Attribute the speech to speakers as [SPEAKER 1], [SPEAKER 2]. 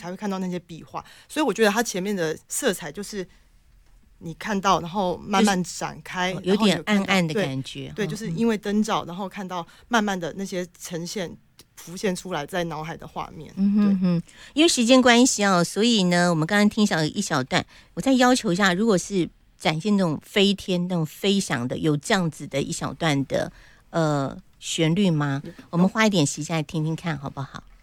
[SPEAKER 1] 才会看到那些壁画。所以我觉得它前面的色彩就是你看到，然后慢慢展开，
[SPEAKER 2] 有点暗暗的感觉。
[SPEAKER 1] 对，就是因为灯照，然后看到慢慢的那些呈现浮现出来在脑海的画面。
[SPEAKER 2] 因为时间关系啊，所以呢，我们刚刚听小一小段，我再要求一下，如果是展现那种飞天、那种飞翔的，有这样子的一小段的旋律吗？我们花一点时间来听听看，好不好？